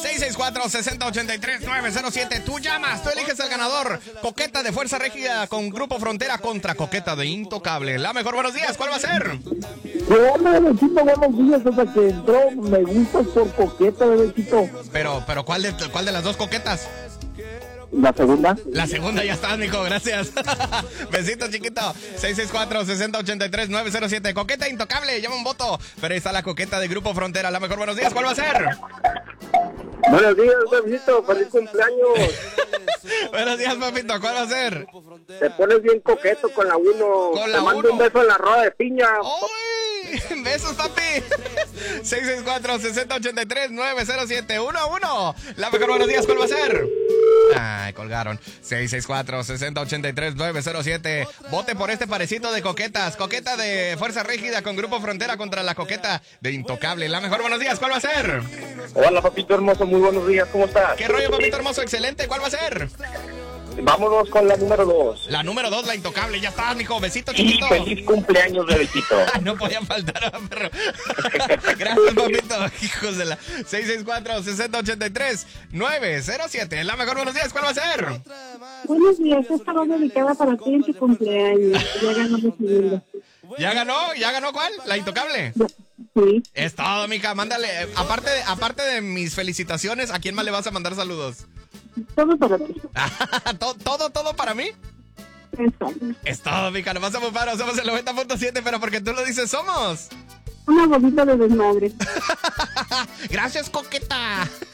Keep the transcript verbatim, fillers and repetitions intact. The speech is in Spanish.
seis seis cuatro, seis cero ocho tres, nueve cero siete. Tú llamas, tú eliges el ganador. Coqueta de Fuerza Régida con Grupo Frontera contra Coqueta de Intocable. La mejor, buenos días, ¿cuál va a ser? Hola, bebecito, buenos días. Desde que entró, me gustas por Coqueta, bebecito. Pero, pero, ¿cuál de, cuál de las dos coquetas? La segunda. La segunda, ya estás, mijo, gracias. Besitos, chiquito. seis seis cuatro, seis cero ocho tres, nueve cero siete. Coqueta Intocable, llama un voto. Pero ahí está la Coqueta de Grupo Frontera. La mejor, buenos días, ¿cuál va a ser? Buenos días, bebecito. Feliz cumpleaños. Buenos días, papito, ¿cuál va a ser? Te pones bien coqueto con la uno. Con la Te mando uno. un beso en la rueda de piña. ¡Uy! Besos, papi. seis seis cuatro, seis cero ocho tres, nueve cero siete. uno a uno. La mejor, buenos días, ¿cuál va a ser? Ay, colgaron. seis seis cuatro, seis cero ocho tres, nueve cero siete. Vote por este parecito de coquetas. Coqueta de Fuerza Rígida con Grupo Frontera contra la Coqueta de Intocable. La mejor, buenos días, ¿cuál va a ser? Hola, papito hermoso. Muy buenos días. ¿Cómo estás? ¿Qué rollo, papito hermoso? Excelente, ¿cuál va a ser? Vámonos con la número dos. La número dos, la Intocable. Ya está, mijo. Besito, Y chiquito. feliz cumpleaños, bebecito. No podía faltar, perro. Gracias, papito. Hijos de la. seis seis cuatro, seis cero ocho tres, nueve cero siete. La mejor, buenos días, ¿cuál va a ser? Buenos días, esta va dedicada para ti en tu cumpleaños. Ya ganó mi segunda. ¿Ya ganó? ¿Ya ganó cuál? ¿La Intocable? Sí. Es todo, mica. Mándale. Aparte de, aparte de mis felicitaciones, ¿a quién más le vas a mandar saludos? Todo para ti. ¿Todo, todo, todo para mí? Eso. Es todo, mica. Nos vas a bufar. Somos el noventa punto siete, pero porque tú lo dices, somos. Una bolita de desmadre. Gracias, Coqueta.